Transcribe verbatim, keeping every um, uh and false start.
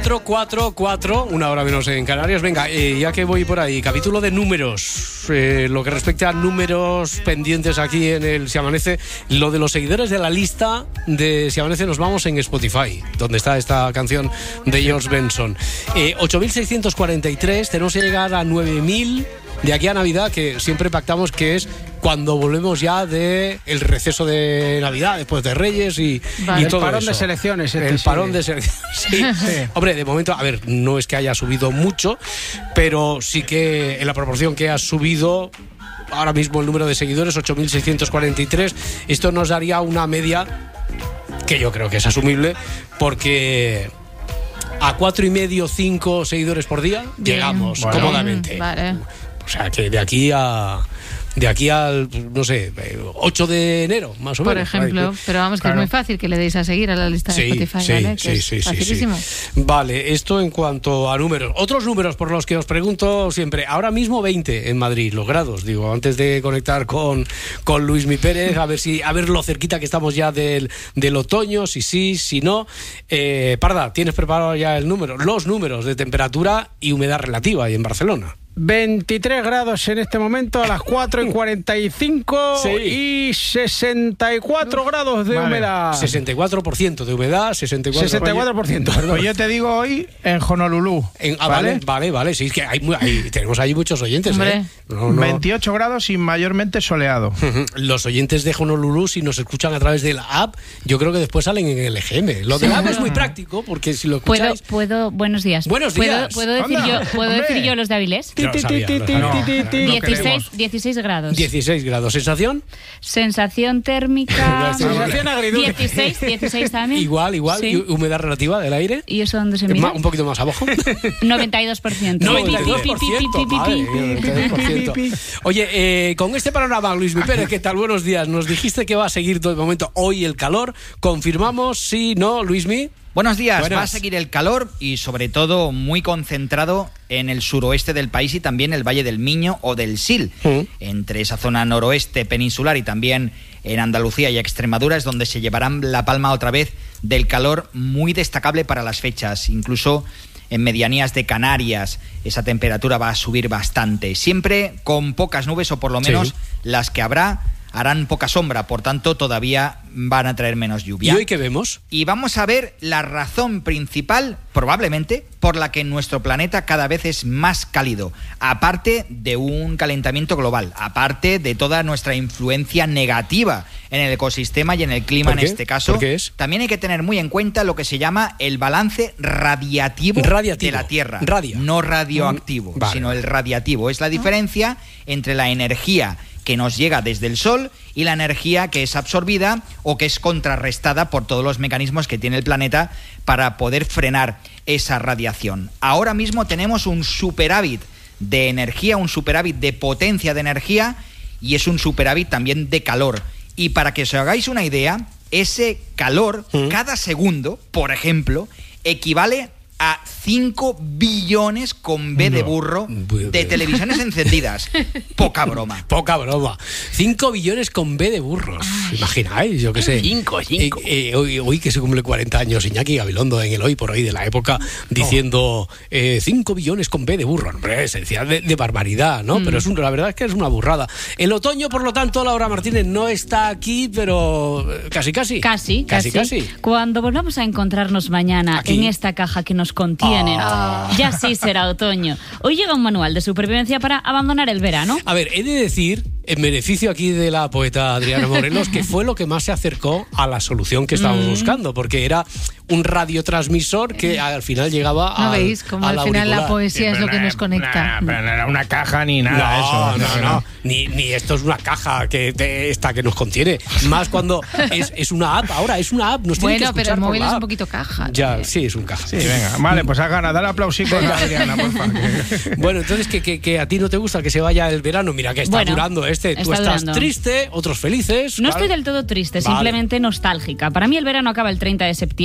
cuatro cuatro cuatro, una hora menos en Canarias. Venga, eh, ya que voy por ahí, capítulo de números. Eh, lo que respecta a números pendientes aquí en el Si Amanece, lo de los seguidores de la lista de Si Amanece, nos vamos en Spotify, donde está esta canción de George Benson. Eh, ocho mil seiscientos cuarenta y tres, tenemos que llegar a nueve mil de aquí a Navidad, que siempre pactamos que es cuando volvemos ya de el receso de Navidad, después de Reyes y, vale. y todo eso. El parón de selecciones. Este el sí. parón de selecciones, sí. sí. Hombre, de momento, a ver, no es que haya subido mucho, pero sí que en la proporción que ha subido ahora mismo el número de seguidores, ocho mil seiscientos cuarenta y tres, esto nos daría una media que yo creo que es asumible, porque a cuatro y medio, cinco seguidores por día Bien. llegamos bueno. cómodamente. Vale. O sea, que de aquí a... De aquí al, no sé, ocho de enero, más o Por menos. Por ejemplo, pero vamos, que claro. es muy fácil que le deis a seguir a la lista de sí, Spotify, sí, ¿vale? Que sí, es sí, facilísimo. Sí, sí. Vale, esto en cuanto a números. Otros números por los que os pregunto siempre. Ahora mismo veinte en Madrid, los grados, digo, antes de conectar con, con Luismi Pérez, a ver si a ver lo cerquita que estamos ya del, del otoño, si sí, si no. Eh, Parda, ¿tienes preparado ya el número? Los números de temperatura y humedad relativa ahí en Barcelona. veintitrés grados en este momento a las cuatro y cuarenta y cinco sí. y sesenta y cuatro grados de vale. humedad. sesenta y cuatro por ciento de humedad, sesenta y cuatro por ciento. sesenta y cuatro por ciento, perdón. Pues yo te digo hoy en Honolulu. En, ah, ¿vale? vale, vale, vale. Sí, es que hay, hay, tenemos ahí muchos oyentes. ¿eh? No, no. veintiocho grados y mayormente soleado. Los oyentes de Honolulu, si nos escuchan a través de la app, yo creo que después salen en el E G M. Lo de la app es muy práctico, porque si lo escucháis... Puedo, puedo, buenos días. Buenos días. ¿Puedo, puedo, decir, yo, ¿puedo decir yo los de Avilés? Lo sabía, lo sabía. No, dieciséis, dieciséis grados. dieciséis grados. ¿Sensación? Sensación térmica. Sensación agridulce. dieciséis, dieciséis también. Igual, igual. Sí. ¿Y humedad relativa del aire? ¿Y eso dónde se mira? Un poquito más abajo. noventa y dos por ciento. noventa y dos por ciento. Vale, noventa y dos por ciento. Oye, eh, con este panorama, Luismi Pérez, ¿qué tal? Buenos días. Nos dijiste que va a seguir todo el momento hoy el calor. ¿Confirmamos? Sí, no, Luismi. Buenos días, Buenas. Va a seguir el calor y sobre todo muy concentrado en el suroeste del país y también el Valle del Miño o del Sil. Uh-huh. Entre esa zona noroeste peninsular y también en Andalucía y Extremadura es donde se llevarán la palma otra vez del calor muy destacable para las fechas. Incluso en medianías de Canarias esa temperatura va a subir bastante. Siempre con pocas nubes o por lo menos sí. las que habrá harán poca sombra, por tanto todavía van a traer menos lluvia. ¿Y hoy qué vemos? Y vamos a ver la razón principal, probablemente, por la que nuestro planeta cada vez es más cálido, aparte de un calentamiento global, aparte de toda nuestra influencia negativa en el ecosistema y en el clima en este caso. ¿Por qué es? También hay que tener muy en cuenta lo que se llama el balance radiativo, radiativo. de la Tierra. Radio. No radioactivo, vale. sino el radiativo. Es la diferencia entre la energía que nos llega desde el Sol y la energía que es absorbida o que es contrarrestada por todos los mecanismos que tiene el planeta para poder frenar esa radiación. Ahora mismo tenemos un superávit de energía, un superávit de potencia de energía y es un superávit también de calor. Y para que os hagáis una idea, ese calor, ¿Mm? cada segundo, por ejemplo, equivale a cinco billones con B de burro de televisiones encendidas. Poca broma. Poca broma. cinco billones con B de burros. Ay. Imagináis, yo qué sé. cinco, cinco. Eh, eh, hoy, hoy que se cumple cuarenta años, Iñaki Gabilondo en el Hoy por Hoy de la época, diciendo eh, cinco billones con B de burro. Hombre, esencial de, de barbaridad, ¿no? Mm. Pero es un, la verdad es que es una burrada. El otoño, por lo tanto, Laura Martínez no está aquí, pero casi, casi. Casi, casi. Casi, casi. Cuando volvamos a encontrarnos mañana aquí, en esta caja que nos contienen, ah. ya sí será otoño. Hoy llega un manual de supervivencia para abandonar el verano. A ver, he de decir, en beneficio aquí de la poeta Adriana Morelos, que fue lo que más se acercó a la solución que estábamos mm. buscando, porque era un radiotransmisor que al final llegaba a. ¿No veis cómo al final auricular. La poesía sí, es lo que nos conecta? Nah, pero no era una caja ni nada no, eso. No, no, no. Ni, ni esto es una caja que te, esta que nos contiene. Más cuando es, es una app ahora, es una app. Nos bueno, tiene que pero el móvil es app. un poquito caja. Ya, ¿no? Sí, es un caja. Sí, venga. Vale, pues haz ganas, dale aplausico a Adriana, por favor. Bueno, entonces, que, que, que a ti no te gusta que se vaya el verano. Mira que está bueno, durando este. Tú estás durando. Triste, otros felices. No claro. Estoy del todo triste, vale. Simplemente nostálgica. Para mí el verano acaba el treinta de septiembre.